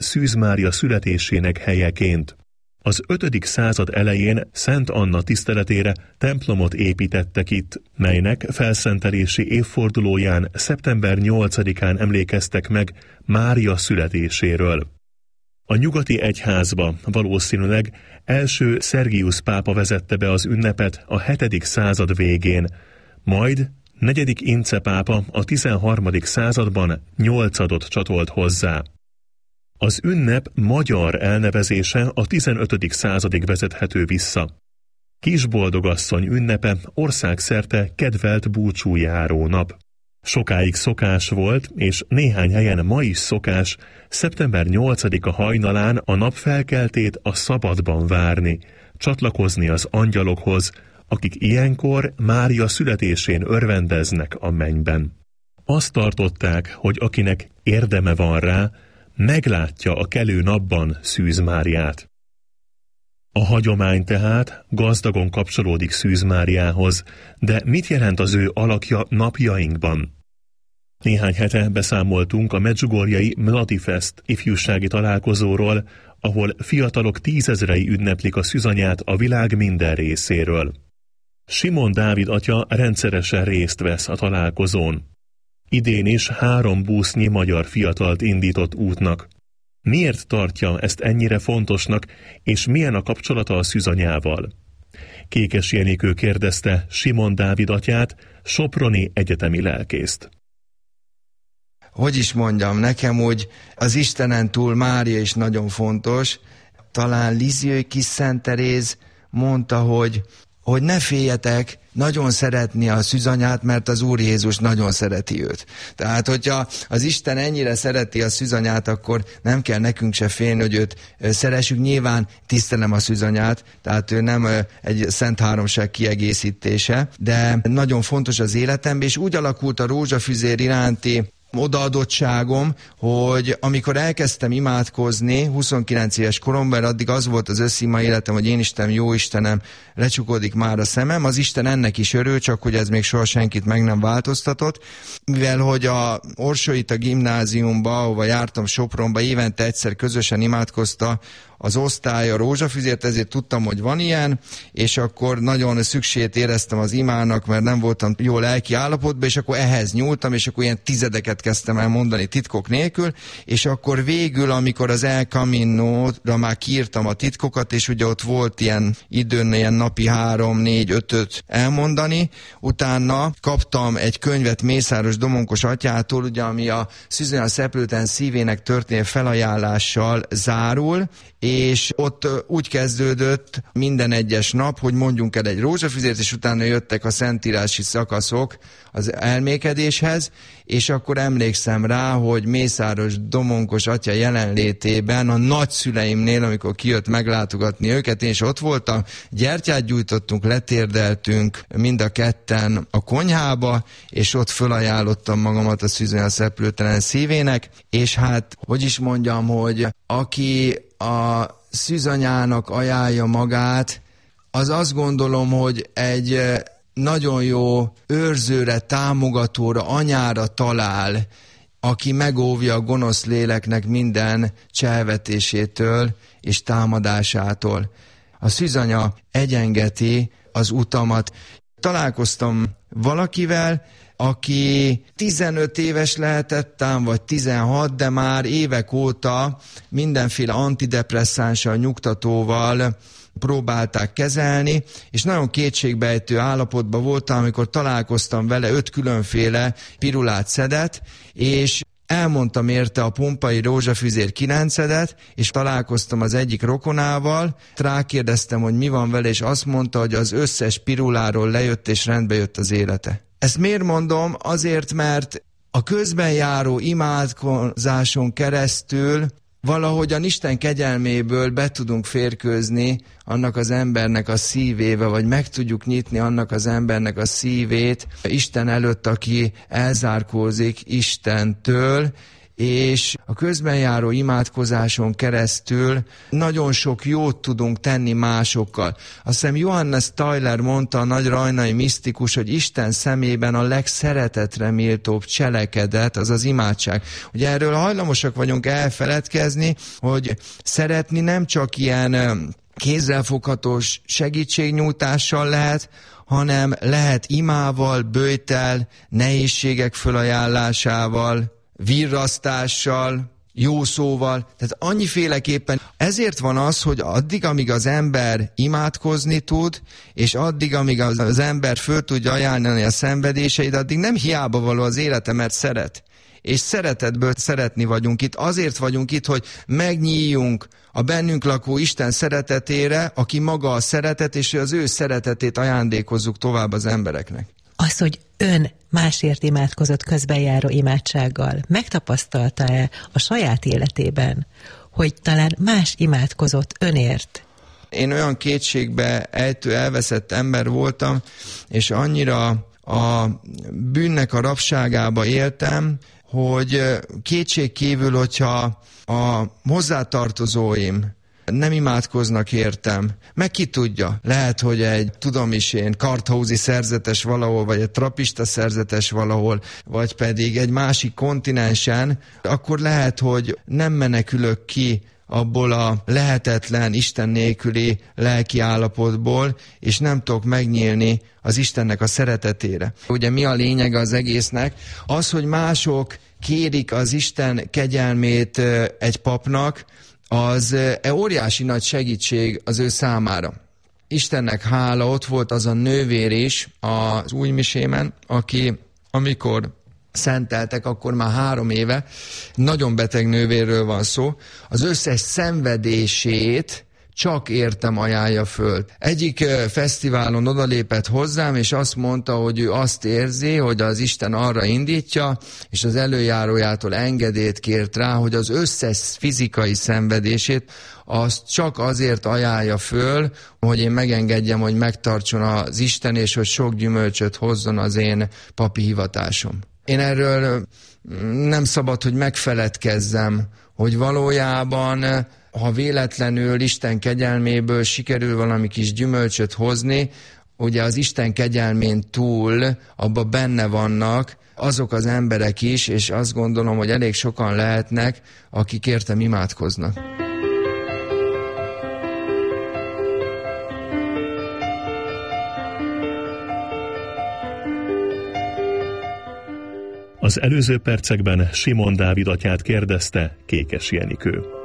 Szűz Mária születésének helyeként. Az 5. század elején Szent Anna tiszteletére templomot építettek itt, melynek felszentelési évfordulóján szeptember 8-án emlékeztek meg Mária születéséről. A nyugati egyházba valószínűleg első Szergiusz pápa vezette be az ünnepet a 7. század végén, majd 4. Ince pápa a 13. században 8. csatolt hozzá. Az ünnep magyar elnevezése a 15. századig vezethető vissza. Kisboldogasszony ünnepe országszerte kedvelt búcsújáró nap. Sokáig szokás volt, és néhány helyen ma is szokás szeptember 8-a hajnalán a napfelkeltét a szabadban várni, csatlakozni az angyalokhoz, akik ilyenkor Mária születésén örvendeznek a mennyben. Azt tartották, hogy akinek érdeme van rá, meglátja a kelő napban Szűz Máriát. A hagyomány tehát gazdagon kapcsolódik Szűz Máriához, de mit jelent az ő alakja napjainkban? Néhány hete beszámoltunk a medjugorjei Mladifest ifjúsági találkozóról, ahol fiatalok 10 000-ei ünneplik a szűzanyát a világ minden részéről. Simon Dávid atya rendszeresen részt vesz a találkozón. Idén is 3 busznyi magyar fiatalt indított útnak. Miért tartja ezt ennyire fontosnak, és milyen a kapcsolata a szűzanyával? Kékes Jenikő kérdezte Simon Dávid atyát, soproni egyetemi lelkészt. Hogy is mondjam, nekem úgy az Istenen túl Mária is nagyon fontos. Talán Lisieux kis Szent Teréz mondta, hogy ne féljetek nagyon szeretni a szűzanyát, mert az Úr Jézus nagyon szereti őt. Tehát, hogyha az Isten ennyire szereti a szűzanyát, akkor nem kell nekünk se félni, hogy őt szeressük. Nyilván tisztelem a szűzanyát, tehát ő nem egy Szent Háromság kiegészítése, de nagyon fontos az életemben, és úgy alakult a rózsafüzér iránti odaadottságom, hogy amikor elkezdtem imádkozni 29 éves koromban, addig az volt az összima életem, hogy én Istenem, jó Istenem, lecsukódik már a szemem, az Isten ennek is örül, csak hogy ez még soha senkit meg nem változtatott, mivel hogy a Orsolyita gimnáziumba, ahova jártam Sopronba, évente egyszer közösen imádkozta az osztály a rózsafüzért, ezért tudtam, hogy van ilyen, és akkor nagyon szükséget éreztem az imának, mert nem voltam jó lelki állapotban, és akkor ehhez nyúltam, és akkor ilyen 10 kezdtem el mondani titkok nélkül, és akkor végül, amikor az El Camino-ra már kiírtam a titkokat, és ugye ott volt ilyen időn, ilyen napi 3, 4, 5-öt elmondani, utána kaptam egy könyvet Mészáros Domonkos atyától, ugye, ami a Szűzanya Szeplőtlen szívének történő felajánlással zárul, és ott úgy kezdődött minden egyes nap, hogy mondjunk el egy rózsafüzért, és utána jöttek a szentírási szakaszok az elmékedéshez, és akkor emlékszem rá, hogy Mészáros Domonkos atya jelenlétében a nagyszüleimnél, amikor kijött meglátogatni őket, én is ott voltam, gyertyát gyújtottunk, letérdeltünk mind a ketten a konyhába, és ott fölajánlottam magamat a Szűzanya Szeplőtlen szívének, és hát, hogy is mondjam, hogy aki a szűzanyának ajánlja magát, az azt gondolom, hogy egy nagyon jó őrzőre, támogatóra, anyára talál, aki megóvja a gonosz léleknek minden cselvetésétől és támadásától. A szűzanya egyengeti az utamat. Találkoztam valakivel, aki 15 éves lehetett ám, vagy 16, de már évek óta mindenféle antidepresszánssal, nyugtatóval próbálták kezelni, és nagyon kétségbejtő állapotban voltam, amikor találkoztam vele, 5 különféle pirulát szedett, és elmondtam érte a Pompai Rózsafüzér 9-edet, és találkoztam az egyik rokonával, rákérdeztem, hogy mi van vele, és azt mondta, hogy az összes piruláról lejött, és rendbe jött az élete. Ezt miért mondom? Azért, mert a közben járó imádkozáson keresztül valahogyan Isten kegyelméből be tudunk férkőzni annak az embernek a szívébe, vagy meg tudjuk nyitni annak az embernek a szívét Isten előtt, aki elzárkózik Istentől, és a közben járó imádkozáson keresztül nagyon sok jót tudunk tenni másokkal. Azt hiszem Johannes Tyler mondta, a nagy rajnai misztikus, hogy Isten szemében a legszeretetre méltóbb cselekedet az az imádság. Ugye erről hajlamosak vagyunk elfeledkezni, hogy szeretni nem csak ilyen kézzelfogható segítségnyújtással lehet, hanem lehet imával, böjtel, nehézségek fölajánlásával, virrasztással, jó szóval, tehát annyiféleképpen. Ezért van az, hogy addig, amíg az ember imádkozni tud, és addig, amíg az ember föl tudja ajánlani a szenvedéseit, addig nem hiába való az élete, mert szeret. És szeretetből szeretni vagyunk itt. Azért vagyunk itt, hogy megnyíljunk a bennünk lakó Isten szeretetére, aki maga a szeretet, és az ő szeretetét ajándékozzuk tovább az embereknek. Az, hogy ön másért imádkozott közbenjáró imádsággal, megtapasztalta-e a saját életében, hogy talán más imádkozott önért? Én olyan kétségbe ejtő, elveszett ember voltam, és annyira a bűnnek a rabságába éltem, hogy kétségkívül, hogyha a hozzátartozóim nem imádkoznak értem, meg ki tudja, lehet, hogy egy, tudom is én, karthauzi szerzetes valahol, vagy egy trapista szerzetes valahol, vagy pedig egy másik kontinensen, akkor lehet, hogy nem menekülök ki abból a lehetetlen, Isten nélküli lelki állapotból, és nem tudok megnyílni az Istennek a szeretetére. Ugye mi a lényege az egésznek? Az, hogy mások kérik az Isten kegyelmét egy papnak, az óriási nagy segítség az ő számára. Istennek hála, ott volt az a nővér is az újmisémen, aki amikor szenteltek, akkor már 3 éve, nagyon beteg nővérről van szó, az összes szenvedését csak értem ajánlja föl. Egyik fesztiválon odalépett hozzám, és azt mondta, hogy ő azt érzi, hogy az Isten arra indítja, és az előjárójától engedélyt kért rá, hogy az összes fizikai szenvedését azt csak azért ajánlja föl, hogy én megengedjem, hogy megtartson az Isten, és hogy sok gyümölcsöt hozzon az én papi hivatásom. Én erről nem szabad, hogy megfeledkezzem, hogy valójában, ha véletlenül Isten kegyelméből sikerül valami kis gyümölcsöt hozni, ugye az Isten kegyelmén túl abban benne vannak azok az emberek is, és azt gondolom, hogy elég sokan lehetnek, akik értem imádkoznak. Az előző percekben Simon Dávid atyát kérdezte Kékes Jenikő.